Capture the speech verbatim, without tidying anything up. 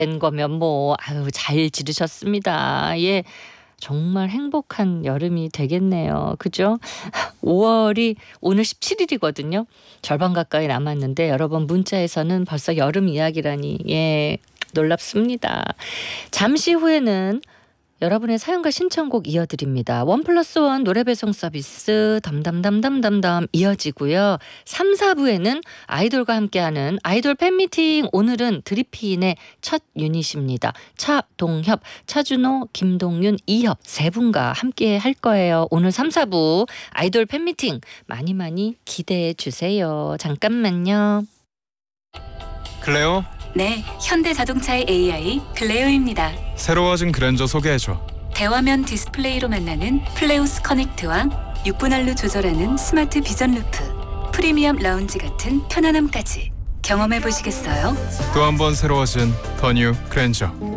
된 거면 뭐 아유 잘 지르셨습니다. 예. 정말 행복한 여름이 되겠네요. 그죠? 오월이 오늘 십칠 일이거든요. 절반 가까이 남았는데 여러분 문자에서는 벌써 여름 이야기라니 예 놀랍습니다. 잠시 후에는 여러분의 사연과 신청곡 이어드립니다. 원 플러스 원 노래 배송 서비스 담담담담담담 이어지고요. 삼, 사 부에는 아이돌과 함께하는 아이돌 팬미팅. 오늘은 드리피인의 첫 유닛입니다. 차동협, 차준호, 김동윤, 이협 세 분과 함께 할 거예요. 오늘 삼, 사 부 아이돌 팬미팅 많이 많이 기대해 주세요. 잠깐만요. 클레오? 네, 현대자동차의 에이아이 클레오입니다. 새로워진 그랜저 소개해줘. 대화면 디스플레이로 만나는 플레오스 커넥트와 육 분할로 조절하는 스마트 비전 루프, 프리미엄 라운지 같은 편안함까지 경험해 보시겠어요? 또 한 번 새로워진 더 뉴 그랜저.